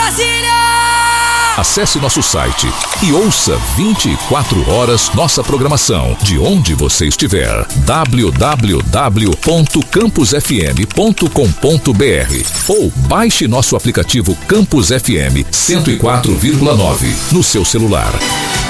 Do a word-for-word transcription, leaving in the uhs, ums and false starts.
Brasília! Acesse nosso site e ouça vinte e quatro horas nossa programação de onde você estiver. w w w ponto campus f m ponto com ponto b r ou baixe nosso aplicativo Campus F M cento e quatro vírgula nove no seu celular.